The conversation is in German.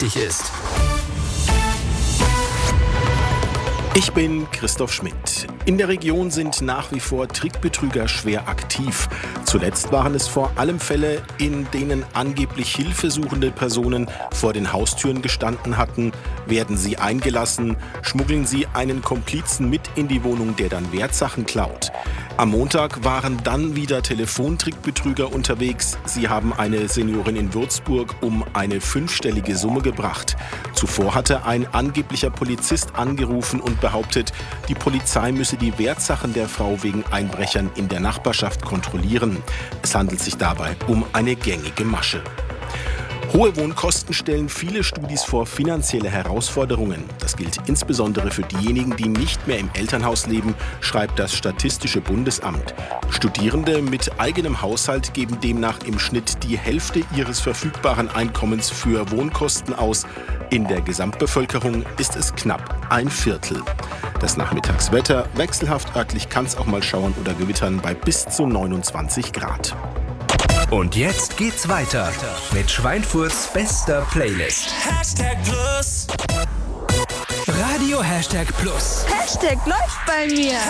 wichtig ist. Ich bin Christoph Schmidt. In der Region sind nach wie vor Trickbetrüger schwer aktiv. Zuletzt waren es vor allem Fälle, in denen angeblich hilfesuchende Personen vor den Haustüren gestanden hatten. Werden sie eingelassen, schmuggeln sie einen Komplizen mit in die Wohnung, der dann Wertsachen klaut. Am Montag waren dann wieder Telefontrickbetrüger unterwegs. Sie haben eine Seniorin in Würzburg um eine 5-stellige Summe gebracht. Zuvor hatte ein angeblicher Polizist angerufen und behauptet, die Polizei müsse die Wertsachen der Frau wegen Einbrechern in der Nachbarschaft kontrollieren. Es handelt sich dabei um eine gängige Masche. Hohe Wohnkosten stellen viele Studis vor finanzielle Herausforderungen. Das gilt insbesondere für diejenigen, die nicht mehr im Elternhaus leben, schreibt das Statistische Bundesamt. Studierende mit eigenem Haushalt geben demnach im Schnitt die Hälfte ihres verfügbaren Einkommens für Wohnkosten aus. In der Gesamtbevölkerung ist es knapp ein Viertel. Das Nachmittagswetter wechselhaft, örtlich kann es auch mal schauern oder gewittern bei bis zu 29 Grad. Und jetzt geht's weiter mit Schweinfurts bester Playlist. #Plus. Radio #Plus. Hashtag läuft bei mir.